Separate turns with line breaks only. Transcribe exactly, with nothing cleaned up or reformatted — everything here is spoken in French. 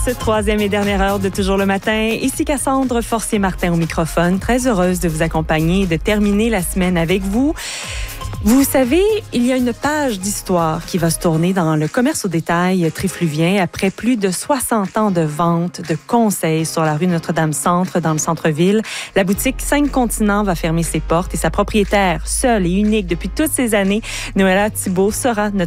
troisième et dernière heure de Toujours le matin. Ici Cassandre Forcier-Martin au microphone. Très heureuse de vous accompagner et de terminer la semaine avec vous. Vous savez, il y a une page d'histoire qui va se tourner dans le commerce au détail trifluvien après plus de soixante ans de vente, de conseils sur la rue Notre-Dame-Centre dans le centre-ville. La boutique Cinq Continents va fermer ses portes et sa propriétaire, seule et unique depuis toutes ces années, Noëlla Thibault, sera notre